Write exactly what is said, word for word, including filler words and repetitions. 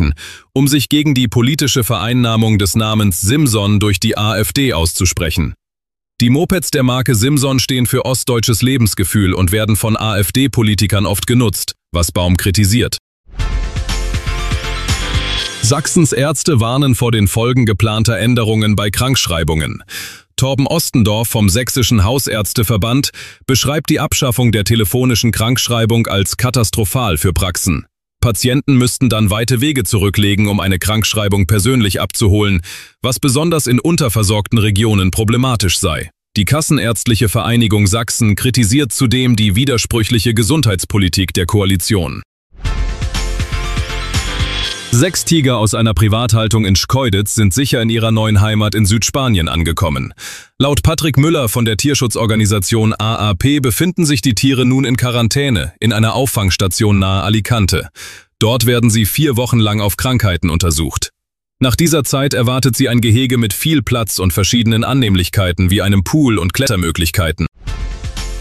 auszusprechen, um sich gegen die politische Vereinnahmung des Namens Simson durch die AfD auszusprechen. Die Mopeds der Marke Simson stehen für ostdeutsches Lebensgefühl und werden von AfD-Politikern oft genutzt, was Baum kritisiert. Sachsens Ärzte warnen vor den Folgen geplanter Änderungen bei Krankschreibungen. Torben Ostendorf vom Sächsischen Hausärzteverband beschreibt die Abschaffung der telefonischen Krankschreibung als katastrophal für Praxen. Patienten müssten dann weite Wege zurücklegen, um eine Krankschreibung persönlich abzuholen, was besonders in unterversorgten Regionen problematisch sei. Die Kassenärztliche Vereinigung Sachsen kritisiert zudem die widersprüchliche Gesundheitspolitik der Koalition. Sechs Tiger aus einer Privathaltung in Schkeuditz sind sicher in ihrer neuen Heimat in Südspanien angekommen. Laut Patrick Müller von der Tierschutzorganisation A A P befinden sich die Tiere nun in Quarantäne in einer Auffangstation nahe Alicante. Dort werden sie vier Wochen lang auf Krankheiten untersucht. Nach dieser Zeit erwartet sie ein Gehege mit viel Platz und verschiedenen Annehmlichkeiten wie einem Pool und Klettermöglichkeiten.